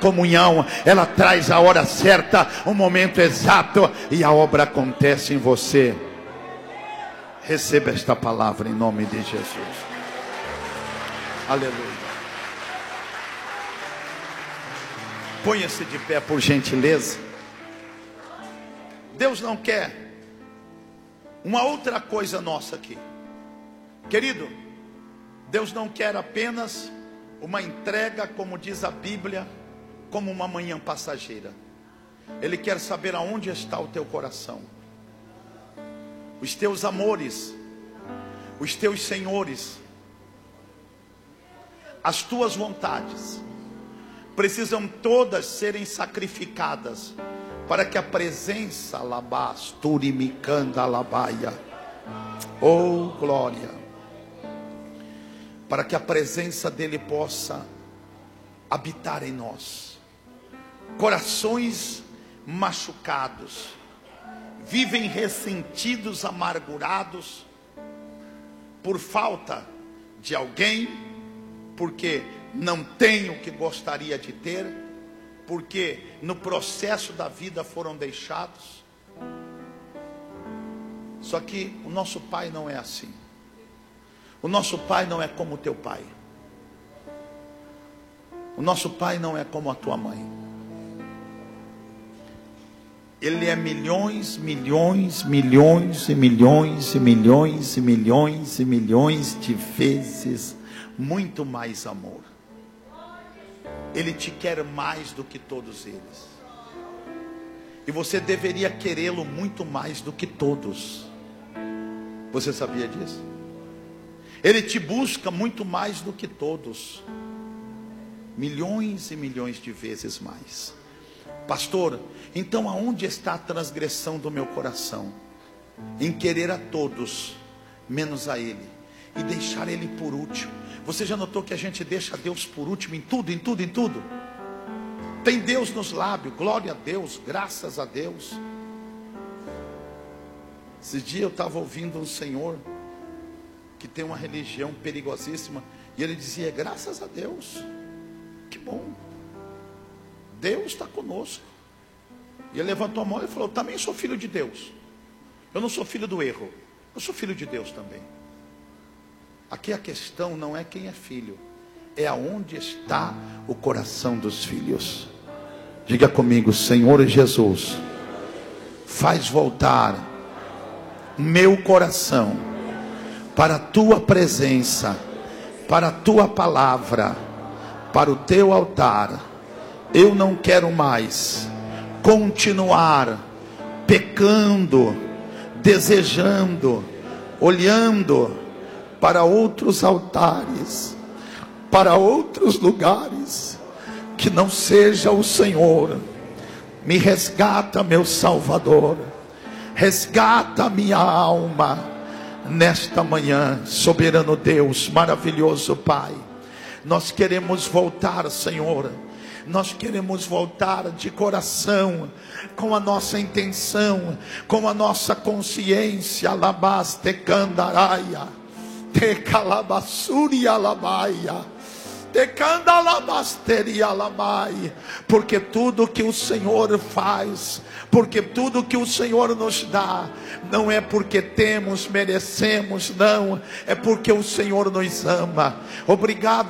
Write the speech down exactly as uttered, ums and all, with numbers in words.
comunhão, ela traz a hora certa, o momento exato, e a obra acontece em você. Receba esta palavra em nome de Jesus. Aleluia. Ponha-se de pé, por gentileza. Deus não quer uma outra coisa nossa aqui, querido. Deus não quer apenas uma entrega, como diz a Bíblia, como uma manhã passageira. Ele quer saber aonde está o teu coração, os teus amores, os teus senhores, as tuas vontades. Precisam todas serem sacrificadas para que a presença labasturimicanda labaia, oh glória, para que a presença dele possa habitar em nós. Corações machucados, vivem ressentidos, amargurados, por falta de alguém, porque não tem o que gostaria de ter, porque no processo da vida foram deixados. Só que o nosso Pai não é assim. O nosso Pai não é como o teu pai. O nosso Pai não é como a tua mãe. Ele é milhões, milhões, milhões e milhões e milhões e milhões e milhões de vezes muito mais amor. Ele te quer mais do que todos eles. E você deveria querê-lo muito mais do que todos. Você sabia disso? Ele te busca muito mais do que todos. Milhões e milhões de vezes mais. Pastor, então aonde está a transgressão do meu coração? Em querer a todos, menos a Ele, e deixar Ele por último. Você já notou que a gente deixa Deus por último em tudo, em tudo, em tudo? Tem Deus nos lábios, glória a Deus, graças a Deus. Esse dia eu estava ouvindo um senhor que tem uma religião perigosíssima, e ele dizia, graças a Deus, que bom, Deus está conosco. E ele levantou a mão e falou, também sou filho de Deus. Eu não sou filho do erro, eu sou filho de Deus também. Aqui a questão não é quem é filho, é aonde está o coração dos filhos. Diga comigo, Senhor Jesus, faz voltar meu coração para a tua presença, para a tua palavra, para o teu altar. Eu não quero mais continuar pecando, desejando, olhando para outros altares, para outros lugares, que não seja o Senhor. Me resgata, meu Salvador, resgata minha alma nesta manhã, soberano Deus, maravilhoso Pai. Nós queremos voltar, Senhor, nós queremos voltar de coração, com a nossa intenção, com a nossa consciência, alabaste candaraia, te calabassuri alabaia, te candalabasteri alabai, porque tudo que o Senhor faz, porque tudo que o Senhor nos dá, não é porque temos, merecemos, não, é porque o Senhor nos ama. Obrigado